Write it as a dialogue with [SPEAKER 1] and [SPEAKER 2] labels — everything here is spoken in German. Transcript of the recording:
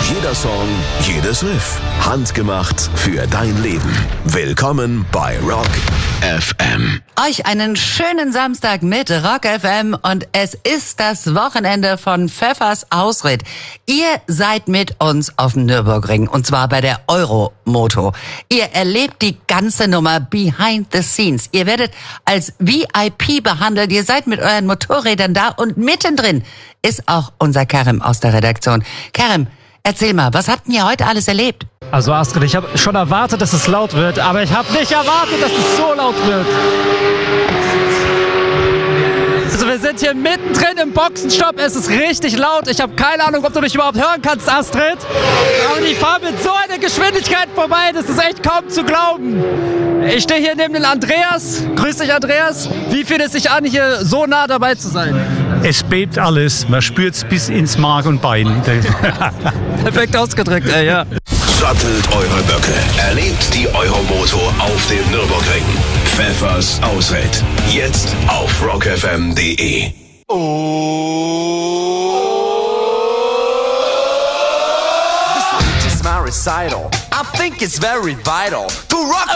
[SPEAKER 1] Jeder Song, jedes Riff. Handgemacht für dein Leben. Willkommen bei Rock FM.
[SPEAKER 2] Euch einen schönen Samstag mit Rock FM und es ist das Wochenende von Pfeffers Ausritt. Ihr seid mit uns auf dem Nürburgring und zwar bei der Euromoto. Ihr erlebt die ganze Nummer behind the scenes. Ihr werdet als VIP behandelt. Ihr seid mit euren Motorrädern da und mittendrin ist auch unser Karim aus der Redaktion. Karim, erzähl mal, was habt ihr heute alles erlebt?
[SPEAKER 3] Also Astrid, ich habe schon erwartet, dass es laut wird, aber ich habe nicht erwartet, dass es so laut wird. Also wir sind hier mittendrin im Boxenstopp, es ist richtig laut. Ich habe keine Ahnung, ob du mich überhaupt hören kannst, Astrid. Aber ich fahre mit so einer Geschwindigkeit vorbei, das ist echt kaum zu glauben. Ich stehe hier neben den Andreas. Grüß dich, Andreas. Wie fühlt es sich an, hier so nah dabei zu sein?
[SPEAKER 4] Es bebt alles, man spürt es bis ins Mark und Bein.
[SPEAKER 3] Perfekt ausgedrückt, ey, ja.
[SPEAKER 1] Sattelt eure Böcke. Erlebt die Euromoto auf dem Nürburgring. Pfeffers Ausritt. Jetzt auf rockfm.de.
[SPEAKER 5] This is my recital. I think it's very vital to rock